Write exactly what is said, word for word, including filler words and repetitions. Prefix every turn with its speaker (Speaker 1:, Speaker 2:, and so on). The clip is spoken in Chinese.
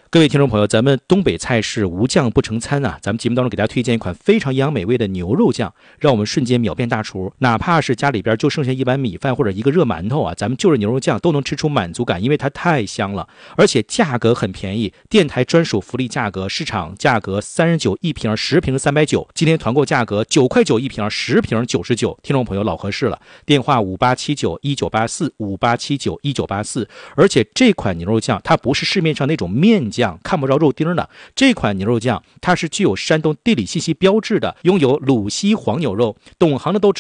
Speaker 1: 各位听众朋友，咱们东北菜是无酱不成餐啊！咱们节目当中给大家推荐一款非常营养美味的牛肉酱，让我们瞬间秒变大厨。哪怕是家里边就剩下一碗米饭或者一个热馒头啊，咱们就着牛肉酱都能吃出满足感，因为它太香了，而且价格很便宜，电台专属福利价格，市场价格三十九一瓶，十瓶三百九，今天团购价格九块九一瓶，十瓶九十九，听众朋友老合适了。电话五八七九一九八四五八七九一九八四，而且这款牛肉酱它不是市面上那种面酱。看不着肉丁的这款牛肉酱，它是具有山东地理信息标志的，拥有鲁西黄牛肉，懂行的都知道。